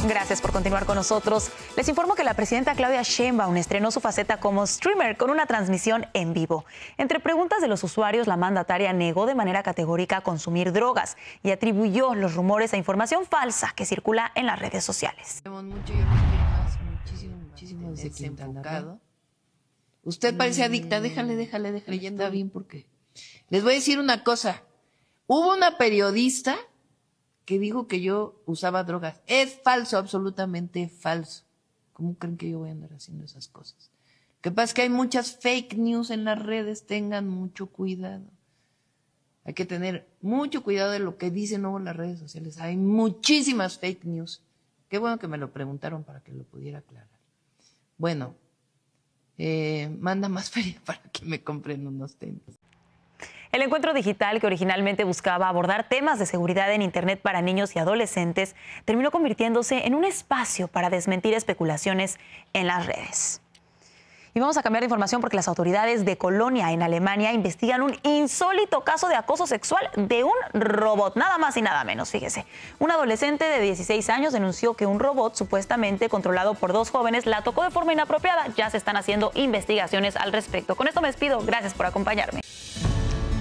Gracias por continuar con nosotros. Les informo que la presidenta Claudia Sheinbaum estrenó su faceta como streamer con una transmisión en vivo. Entre preguntas de los usuarios, la mandataria negó de manera categórica consumir drogas y atribuyó los rumores a información falsa que circula en las redes sociales. Muchísimo desenfocado. Usted parece adicta, déjale. Está bien, porque les voy a decir una cosa. Hubo una periodista que dijo que yo usaba drogas. Es falso, absolutamente falso. ¿Cómo creen que yo voy a andar haciendo esas cosas? Lo que pasa es que hay muchas fake news en las redes, tengan mucho cuidado. Hay que tener mucho cuidado de lo que dicen luego en las redes sociales. Hay muchísimas fake news. Qué bueno que me lo preguntaron para que lo pudiera aclarar. Bueno, manda más feria para que me compren unos tenis. El encuentro digital, que originalmente buscaba abordar temas de seguridad en Internet para niños y adolescentes, terminó convirtiéndose en un espacio para desmentir especulaciones en las redes. Y vamos a cambiar de información porque las autoridades de Colonia, en Alemania, investigan un insólito caso de acoso sexual de un robot, nada más y nada menos, fíjese. Un adolescente de 16 años denunció que un robot supuestamente controlado por dos jóvenes la tocó de forma inapropiada. Ya se están haciendo investigaciones al respecto. Con esto me despido. Gracias por acompañarme.